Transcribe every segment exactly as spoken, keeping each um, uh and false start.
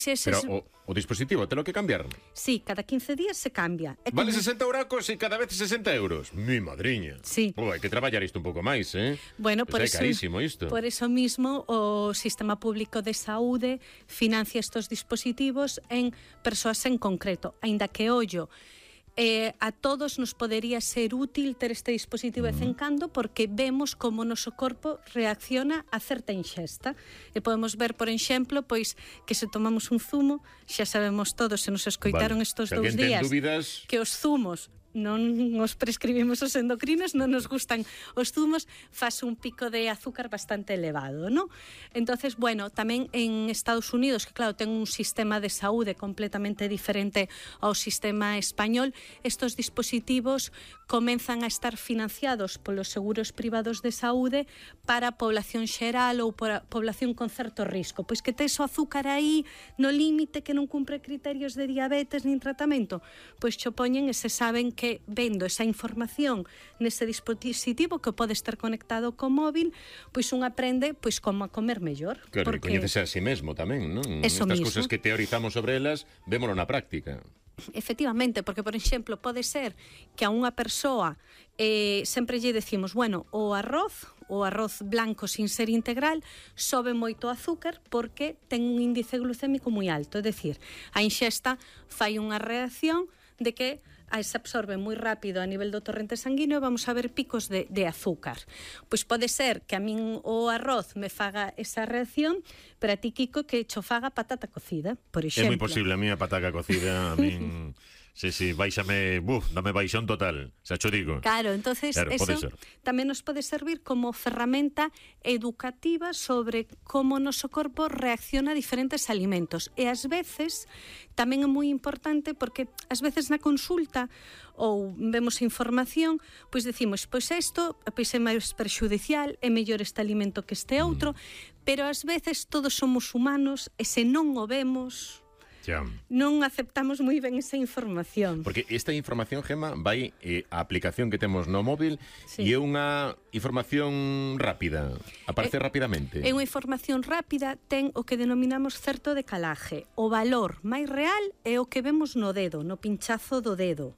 Pero o, o dispositivo, te lo que cambiar? Sí, cada quince días se cambia. É vale como... sesenta euracos e cada vez sesenta euros. Mi madriña. Sí. Oh, hai que traballar isto un pouco máis, eh? Bueno, pues por é eso, carísimo isto. Por eso mismo o Sistema Público de Saúde financia estos dispositivos en persoas en concreto, aínda que ollo, Eh, a todos nos podería ser útil ter este dispositivo de vez en cando, porque vemos como o noso corpo reacciona a certa ingesta e podemos ver, por exemplo, pois que se tomamos un zumo, xa sabemos todos, se nos escoitaron vale. estos Se dous días dúbidas... que os zumos non os prescribimos os endocrinos, non nos gustan os zumos, faz un pico de azúcar bastante elevado, ¿no? Entonces, bueno, tamén en Estados Unidos, que claro, ten un sistema de saúde completamente diferente ao sistema español, estos dispositivos comenzan a estar financiados polos seguros privados de saúde para a población xeral ou para a población con certo risco, pois que tes o azúcar aí no límite, que non cumpre criterios de diabetes nin tratamento, pois cho poñen e se saben que que vendo esa información nese dispositivo que pode estar conectado co móvil, pois un aprende pois como a comer mellor. Claro, porque... e coñécese a si mesmo tamén, non? Eso Estas mismo. cousas que teorizamos sobre elas, vémolo na práctica. Efectivamente, porque, por exemplo, pode ser que a unha persoa eh, sempre lle decimos, bueno, o arroz, o arroz blanco sin ser integral, sobe moito azúcar porque ten un índice glucémico moi alto, é dicir, a inxesta fai unha reacción de que se absorbe moi rápido a nivel do torrente sanguíneo e vamos a ver picos de, de azúcar. Pois pode ser que a min o arroz me faga esa reacción, pero a ti, Kiko, que cho faga patata cocida, por exemplo. É moi posible, a mí a patata cocida, a min... Sí, sí, baixame, buf, dame baixón total, xa cho digo. Claro, entonces claro, eso tamén nos pode servir como ferramenta educativa sobre como o noso corpo reacciona a diferentes alimentos. E ás veces tamén é moi importante porque ás veces na consulta ou vemos información, pois decimos, pois isto pois é máis perxudicial, é mellor este alimento que este outro, mm. pero ás veces todos somos humanos e se non o vemos... Ya. Non aceptamos moi ben esa información. Porque esta información, Gemma, vai eh, a aplicación que temos no móvil sí. e é unha información rápida, aparece é, rapidamente. É unha información rápida, ten o que denominamos certo decalaje. O valor máis real é o que vemos no dedo, no pinchazo do dedo.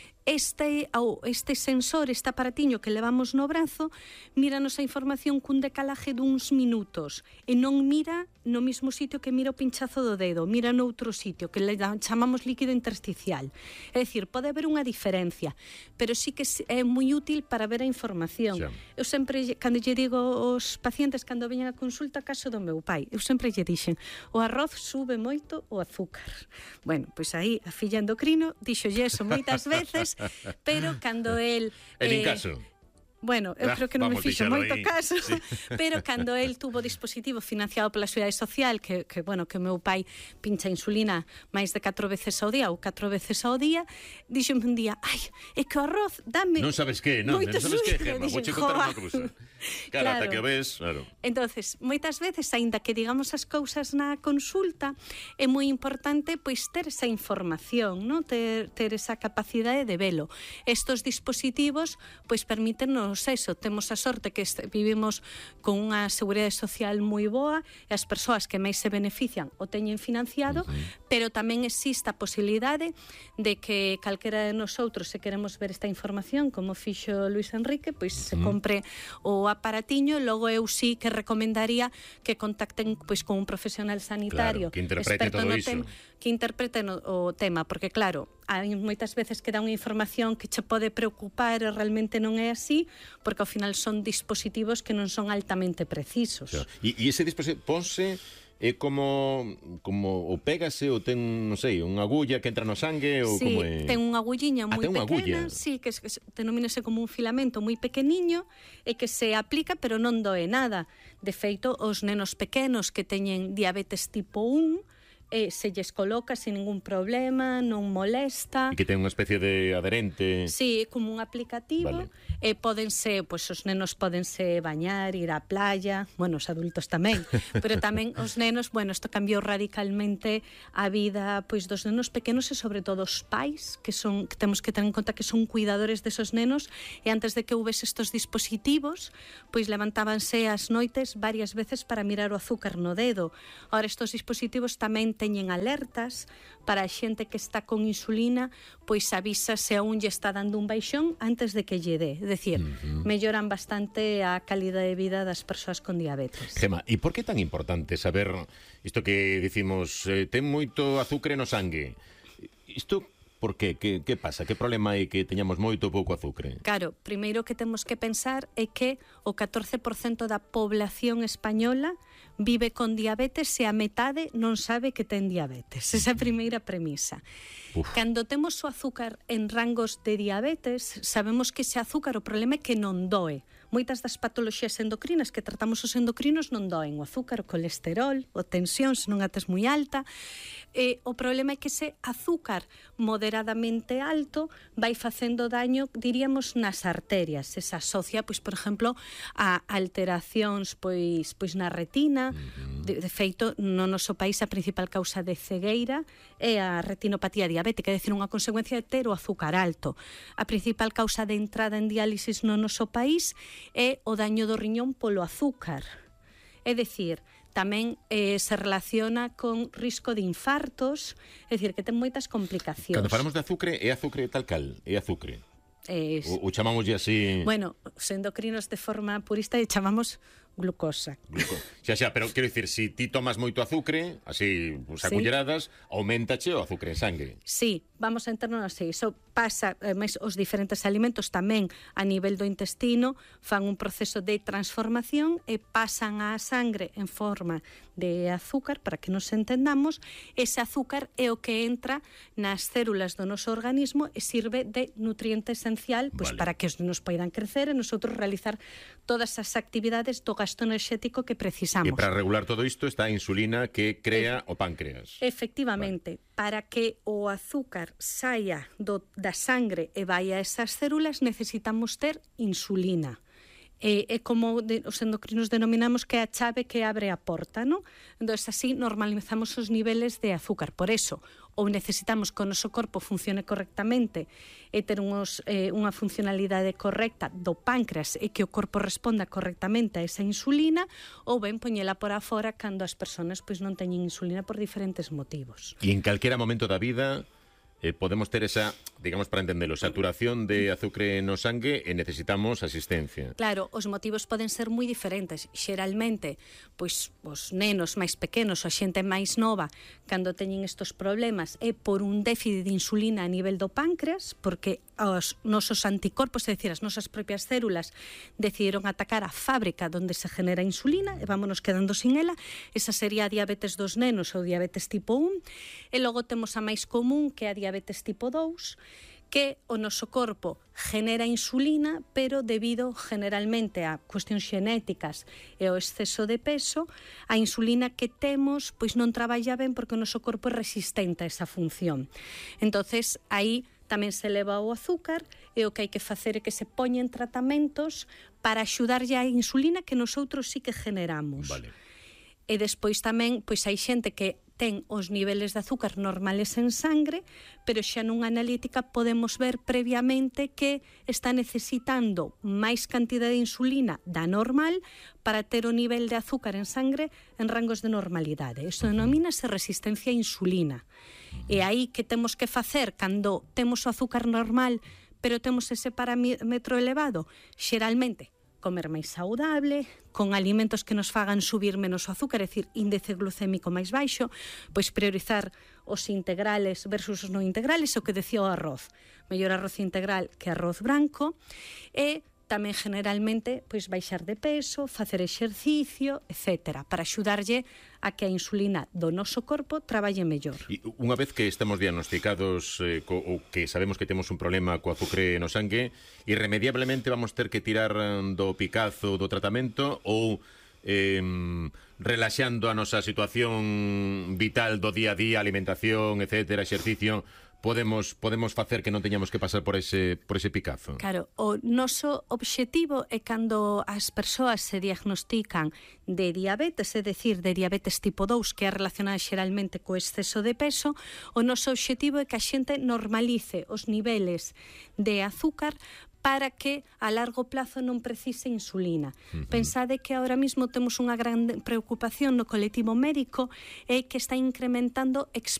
Este, este sensor, este aparatiño que levamos no brazo, míranos a información cun decalaje duns minutos e non mira no mismo sitio que mira o pinchazo do dedo, mira no outro sitio que le chamamos líquido intersticial. É dicir, pode haber unha diferencia, pero sí que é moi útil para ver a información. Sí. Eu sempre, cando lle digo aos pacientes cando veñen a consulta, caso do meu pai, eu sempre lle dixen, o arroz sube moito o azúcar. Bueno, pois aí a filla endocrino dixolle eso moitas veces, pero cando el... En eh, caso. Bueno, eu ah, creo que non me fixo moito aí. caso, sí. pero cando el tuvo dispositivo financiado pola Seguridade Social, que, que, bueno, que o meu pai pincha insulina máis de catro veces ao día ou catro veces ao día, dixome un día, ai, é que o arroz dame... Non sabes que, non, non sabes que, Gemma, vou che contar unha cousa. Claro, ata que o ves, claro. Entonces, moitas veces, aínda que digamos as cousas na consulta, é moi importante pois ter esa información, ¿no? ter, ter esa capacidade de velo. Estos dispositivos pois permítenos eso, temos a sorte que vivimos con unha seguridade social moi boa e as persoas que máis se benefician o teñen financiado, uh-huh. pero tamén existe a posibilidade de que calquera de nosotros, se queremos ver esta información, como fixo Luis Enrique, pois uh-huh. se compre o aparatiño, logo eu sí que recomendaría que contacten pois con un profesional sanitario, claro, que interprete experto todo no iso. tema, que interprete no, o tema, porque claro, hai moitas veces que dá unha información que che pode preocupar e realmente non é así, porque ao final son dispositivos que non son altamente precisos. Claro. E, e ese dispositivo ponse é como como o pégase ou ten, non sei, unha agulla que entra no sangue ou sí, como é? ten unha agulliña moi ah, pequena, sí, que, que denomínase como un filamento moi pequeniño e que se aplica pero non doe nada. De feito, os nenos pequenos que teñen diabetes tipo un e se lles coloca sin ningún problema, non molesta. E que ten unha especie de adherente. Sí, como un aplicativo. Vale. E pódense, pois os nenos pódense bañar, ir á playa, bueno, os adultos tamén, pero tamén os nenos, bueno, isto cambiou radicalmente a vida pois dos nenos pequenos e sobre todo os pais, que son que temos que ter en conta que son cuidadores desos nenos, e antes de que houvese estos dispositivos, pois levantábanse as noites varias veces para mirar o azúcar no dedo. Ahora estos dispositivos tamén teñen alertas para a xente que está con insulina, pois avisa se a un lle está dando un baixón antes de que lle dé. É dicir, uh-huh. melloran bastante a calidade de vida das persoas con diabetes. Gema, e por que é tan importante saber isto que dicimos, eh, ten moito azúcar no sangue? Isto por que? Que, que pasa? Que problema hai que teñamos moito ou pouco azúcar? Claro, primeiro que temos que pensar é que o catorce por cento da población española vive con diabetes e a metade non sabe que ten diabetes. Esa é a primeira premisa. Uf. Cando temos o azúcar en rangos de diabetes, sabemos que ese azúcar o problema é que non doe. Moitas das patoloxías endocrinas que tratamos os endocrinos non doen. O azúcar, o colesterol, o tensión, se non a tes moi alta. E o problema é que ese azúcar moderadamente alto vai facendo daño, diríamos, nas arterias. Se se asocia, pois, por exemplo, a alteracións pois, pois na retina. Uh-huh. de, de feito, no noso país a principal causa de cegueira é a retinopatía diabética, é dicir, unha consecuencia de ter o azúcar alto. A principal causa de entrada en diálisis no noso país é o daño do riñón polo azúcar. É dicir, tamén eh, se relaciona con risco de infartos, é dicir, que ten moitas complicacións. Cando falamos de azúcar, é azúcar tal cal? É azúcar? Eh, o, o chamamos así... Bueno, os endocrinos de forma purista e chamamos glucosa. Gluco. Xa, xa, pero quero dicir, se si ti tomas moito azúcar, así, pues, a sí. culleradas, aumentache o azúcar en sangue. Sí, vamos a enternos así. Iso pasa, ademais, os diferentes alimentos tamén a nivel do intestino fan un proceso de transformación e pasan á sangre en forma de azúcar, para que nos entendamos. Ese azúcar é o que entra nas células do noso organismo e sirve de nutriente esencial, pois, vale. para que nos poidan crecer e nosotros realizar todas as actividades do gasto enerxético que precisamos. E para regular todo isto está a insulina que crea e... o páncreas. Efectivamente, vale. Para que o azúcar saia do, da sangre e vai a esas células necesitamos ter insulina. É, é como de, os endocrinos denominamos que é a chave que abre a porta, ¿no? Entón, así normalizamos os niveles de azúcar. Por eso, ou necesitamos que o noso corpo funcione correctamente e ter unos, eh, unha funcionalidade correcta do páncreas e que o corpo responda correctamente a esa insulina, ou ben poñela por afora cando as persoas pois, non teñen insulina por diferentes motivos. E en calquera momento da vida... Eh, podemos ter esa, digamos, para entenderlo, saturación de azúcar no sangue e necesitamos asistencia. Claro, os motivos poden ser moi diferentes. Xeralmente, pois, os nenos máis pequenos, a xente máis nova, cando teñen estos problemas, é por un déficit de insulina a nivel do páncreas, porque os nosos anticorpos, é dicir, as nosas propias células, decidiron atacar a fábrica onde se genera insulina, e vámonos quedando sin ela. Esa sería a diabetes dos nenos ou diabetes tipo un. E logo temos a máis común, que é a diabetes diabetes tipo dous, que o noso corpo genera insulina, pero debido generalmente a cuestións xenéticas e ao exceso de peso, a insulina que temos pois non traballa ben porque o noso corpo é resistente a esa función. Entonces, aí tamén se eleva o azúcar e o que hai que facer é que se poñen tratamentos para axudarlle a insulina que nosotros sí que generamos. Vale. E despois tamén pois hai xente que ten os niveles de azúcar normales en sangre, pero xa nunha analítica podemos ver previamente que está necesitando máis cantidad de insulina da normal para ter o nivel de azúcar en sangre en rangos de normalidade. Isto denomínase resistencia a insulina. E aí que temos que facer cando temos o azúcar normal, pero temos ese parámetro elevado? Xeralmente, comer máis saudable, con alimentos que nos fagan subir menos o azúcar, é dicir, índice glucémico máis baixo, pois priorizar os integrales versus os non integrales, o que decía o arroz. Mellor arroz integral que arroz branco, e tamén generalmente pois baixar de peso, facer exercicio, etcétera, para axudarlle a que a insulina do noso corpo traballe mellor. E unha vez que estamos diagnosticados eh, co, ou que sabemos que temos un problema co azúcar no sangue, irremediablemente vamos ter que tirar do picazo do tratamento ou eh, relaxando a nosa situación vital do día a día, alimentación, etcétera, exercicio, podemos podemos facer que non teñamos que pasar por ese por ese picazo. Claro, o noso obxectivo é cando as persoas se diagnostican de diabetes, é dicir, de diabetes tipo dous, que é relacionada xeralmente co exceso de peso, o noso obxectivo é que a xente normalice os niveles de azúcar para que a largo plazo non precise insulina. Uh-huh. Pensade que ahora mismo temos unha gran preocupación no colectivo médico e que está incrementando exponencialmente